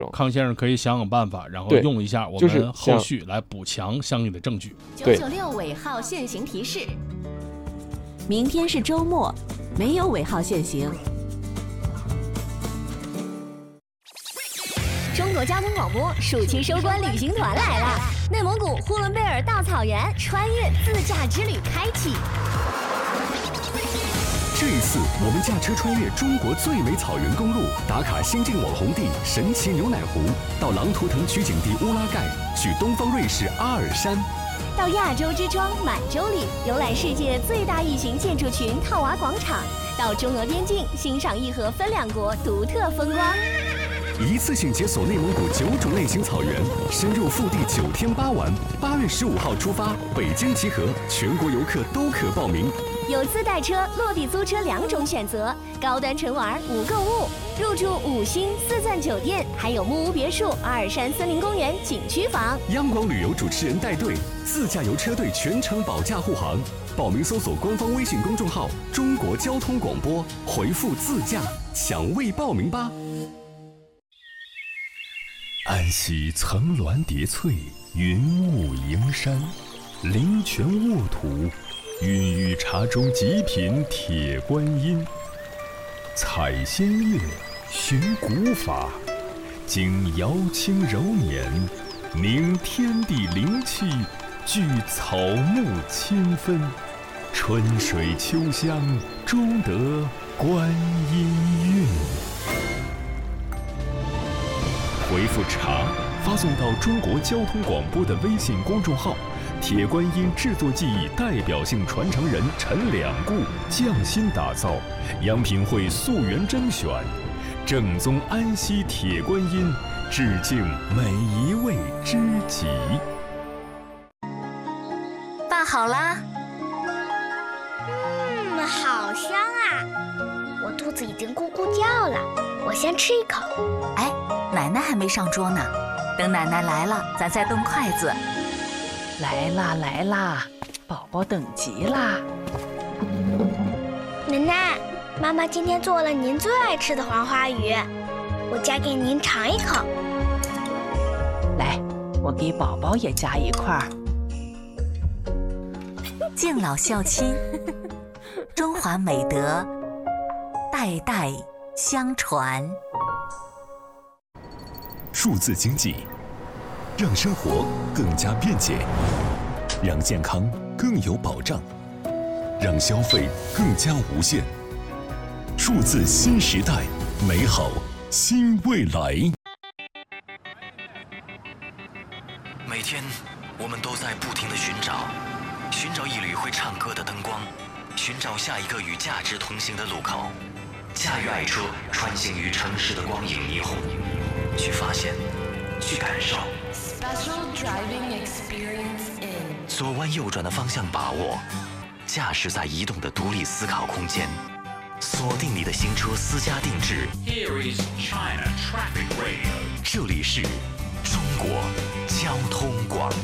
康先生可以想想办法，然后用一下我们后续来补强相应的证据。 996尾号限行提示：明天是周末，没有尾号限行。中国交通广播暑期收官旅行团来了，内蒙古呼伦贝尔大草原穿越自驾之旅开启。 这一次，我们驾车穿越中国最美草原公路，打卡新晋网红地神奇牛奶湖，到狼图腾取景地乌拉盖，去东方瑞士阿尔山， 到亚洲之窗满洲里游览世界最大异形建筑群套娃广场，到中俄边境欣赏义和分两国独特风光。 一次性解锁内蒙古9种类型草原，深入腹地9天8晚。8月15号出发，北京集合，全国游客都可报名。 有自带车、落地租车2种选择，高端纯玩无购物，入住5星4钻酒店，还有木屋别墅、阿尔山森林公园景区房。 央广旅游主持人带队，自驾游车队全程保驾护航。报名搜索官方微信公众号“中国交通广播”，回复“自驾”抢位报名吧。安溪层峦叠翠，云雾迎山，灵泉沃土，孕育茶中极品铁观音。采仙乐，寻古法，经瑶清柔捻，凝天地灵气，聚草木清芬，春水秋香，终得观音韵。回复茶发送到中国交通广播的微信公众号，铁观音制作技艺代表性传承人陈两固匠心打造，央品会溯源甄选，正宗安溪铁观音，致敬每一位知己。 饭好啦。 好香啊！我肚子已经咕咕叫了，我先吃一口。 哎，奶奶还没上桌呢，等奶奶来了，咱再动筷子。 来啦来啦，宝宝等急啦！ 奶奶，妈妈今天做了您最爱吃的黄花鱼，我夹给您尝一口。 来，我给宝宝也夹一块儿。 敬老孝亲，中华美德代代相传。 数字经济让生活更加便捷，让健康更有保障，让消费更加无限。数字新时代，美好新未来。 每天我们都在不停地寻找一缕会唱歌的灯光，寻找下一个与价值同行的路口，驾驭爱车穿行于城市的光影霓虹，去发现，去感受。左弯右转的方向把握，驾驶在移动的独立思考空间，锁定你的新车私家定制。这里是中国交通广播。